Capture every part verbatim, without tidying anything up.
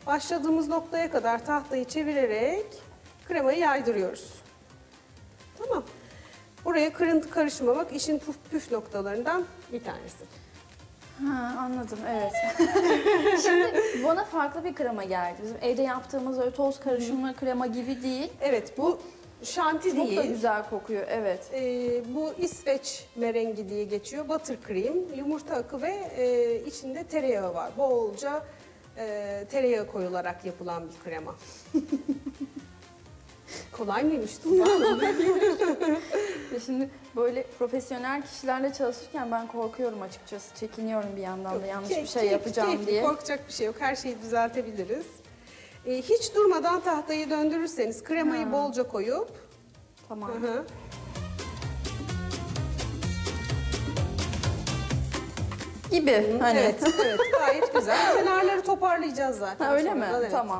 başladığımız noktaya kadar tahtayı çevirerek kremayı yaydırıyoruz. Tamam. Buraya kırıntı karışmamak işin püf, püf noktalarından bir tanesi. Ha, anladım, evet. Şimdi bana farklı bir krema geldi. Bizim evde yaptığımız öyle toz karışımlı krema gibi değil. Evet, bu şanti Çok değil. da güzel kokuyor, evet. Ee, bu İsveç merengi diye geçiyor. Buttercream, yumurta akı ve e, içinde tereyağı var. Bolca e, tereyağı koyularak yapılan bir krema. Kolay mıymış Tuğba Hanım? Ve şimdi böyle profesyonel kişilerle çalışırken ben korkuyorum açıkçası. Çekiniyorum bir yandan da yanlış Key- bir şey keyif- yapacağım keyifli, diye. Korkacak bir şey yok. Her şeyi düzeltebiliriz. Ee, hiç durmadan tahtayı döndürürseniz kremayı Ha. bolca koyup Tamam. hı hı, Gibi hani. evet, evet, gayet güzel. Kenarları toparlayacağız zaten. Ha, öyle mi? sonradan, evet. Tamam.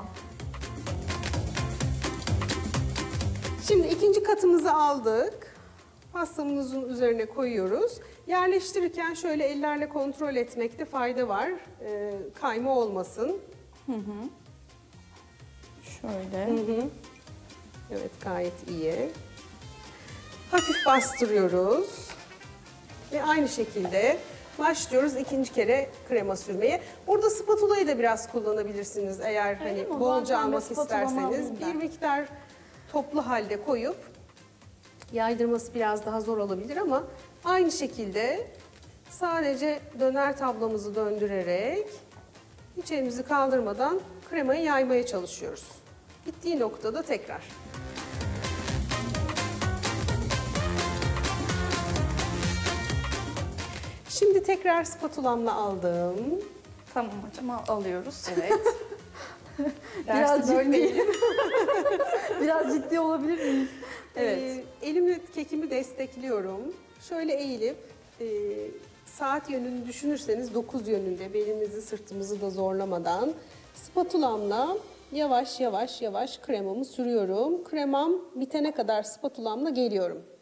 Şimdi ikinci katımızı aldık. Pastamızın üzerine koyuyoruz. Yerleştirirken şöyle ellerle kontrol etmekte fayda var. Ee, kayma olmasın. Şöyle. Hı hı. Evet, gayet iyi. Hafif bastırıyoruz. Ve aynı şekilde başlıyoruz ikinci kere krema sürmeye. Burada spatulayı da biraz kullanabilirsiniz eğer hani mi? bolca Zaten almak bir spatulama isterseniz. alayım Bir ben. miktar toplu halde koyup yaydırması biraz daha zor olabilir ama aynı şekilde sadece döner tablamızı döndürerek hiç elimizi kaldırmadan kremayı yaymaya çalışıyoruz. Bittiği noktada tekrar. Şimdi tekrar spatulamla aldım. Tamam hocam, al- alıyoruz. Evet. Biraz Dersi bölmeyelim. Biraz ciddi olabilir miyiz? Evet. Ee, elimle kekimi destekliyorum. Şöyle eğilip e, saat yönünü düşünürseniz dokuz yönünde belimizi sırtımızı da zorlamadan spatulamla yavaş yavaş yavaş kremamı sürüyorum. Kremam bitene kadar spatulamla geliyorum.